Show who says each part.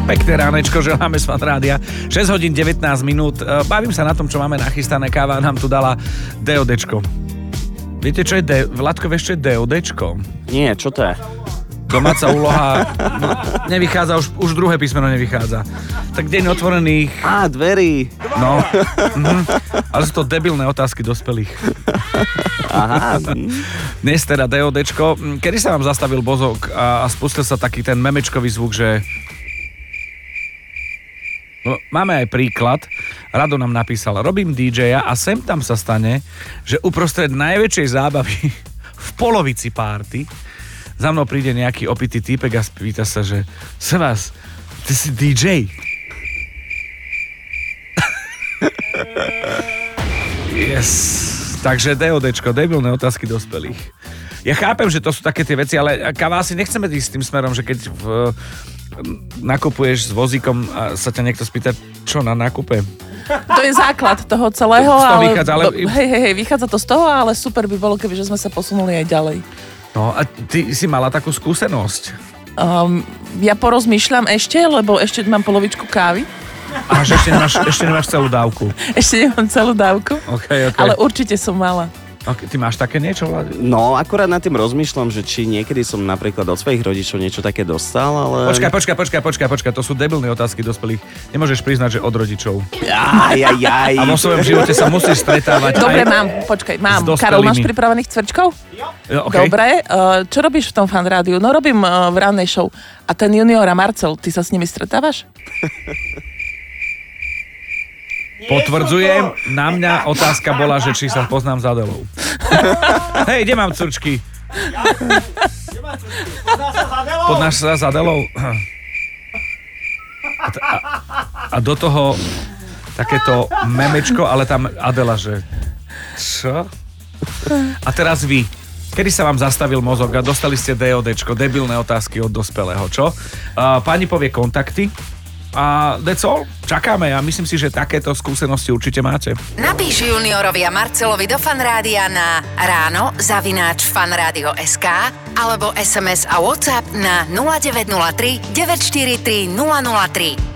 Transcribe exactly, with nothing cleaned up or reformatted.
Speaker 1: Pekné ránečko, želáme z Fan Rádia. šesť hodín devätnásť minút. Bavím sa na tom, čo máme nachystané. Káva nám tu dala DODčko. Viete, čo je D... Vladko, vieš, čo je DODčko?
Speaker 2: Nie, čo to je?
Speaker 1: Domáca úloha, no, nevychádza, už, už druhé písmeno nevychádza. Tak deň otvorených...
Speaker 2: Á, dverí.
Speaker 1: No, mhm. Ale sú to debilné otázky dospelých.
Speaker 2: Aha.
Speaker 1: Dnes teda DODčko. Kedy sa vám zastavil mozog a, a spustil sa taký ten memečkový zvuk, že... No, máme aj príklad. Rado nám napísal, robím dý džeja a sem tam sa stane, že uprostred najväčšej zábavy v polovici párty za mnou príde nejaký opitý týpek a spýta sa, že sa vás, ty si dý džej. Yes. Takže DODčko, debilné otázky dospelých. Ja chápem, že to sú také tie veci, ale Káva, asi nechceme ísť tým smerom, že keď v, nakupuješ s vozíkom a sa ťa niekto spýta, čo na nákupe.
Speaker 3: To je základ toho celého,
Speaker 1: z toho
Speaker 3: ale,
Speaker 1: vychádza, ale...
Speaker 3: Hej, hej, hej, vychádza to z toho, ale super by bolo, keby sme sa posunuli aj ďalej.
Speaker 1: No a ty si mala takú skúsenosť?
Speaker 3: Um, ja porozmýšľam ešte, lebo ešte mám polovičku kávy.
Speaker 1: A že ešte nemáš, ešte nemáš celú dávku.
Speaker 3: Ešte nemám celú dávku,
Speaker 1: okay, okay.
Speaker 3: Ale určite som mala.
Speaker 1: Okay, ty máš také niečo, Vlad?
Speaker 2: No, akurát nad tým rozmýšľam, že či niekedy som napríklad od svojich rodičov niečo také dostal, ale...
Speaker 1: Počkaj, počkaj, počkaj, počkaj, počkaj, to sú debilné otázky dospelých. Nemôžeš priznať, že od rodičov.
Speaker 2: Aj, aj, aj.
Speaker 1: A vo svojom živote sa musíš stretávať.
Speaker 3: Dobre,
Speaker 1: aj
Speaker 3: mám, počkaj, mám.
Speaker 1: s
Speaker 3: Karol, máš pripravených cvrčkov?
Speaker 1: Jo, okay.
Speaker 3: Dobre, uh, čo robíš v tom Fan rádiu? No robím uh, v rannej show. A ten junior a Marcel, ty sa s nimi stretávaš?
Speaker 1: Potvrdzujem, na mňa otázka bola, že či sa poznám s Adelou. Hej, kde mám cvrčky? Poznáš sa s Adelou? A, t- a, a do toho takéto memečko, ale tam Adela, že čo? A teraz vy. Kedy sa vám zastavil mozog a dostali ste DODčko, debilné otázky od dospelého, čo? Uh, pani povie kontakty. A that's all. Čakáme a myslím si, že takéto skúsenosti určite máte.
Speaker 4: Napíš juniorovi a Marcelovi do Fanrádia na ráno zavináč fanradio bodka es ká alebo es em es a WhatsApp na nula deväť nula tri deväť štyri tri nula nula tri.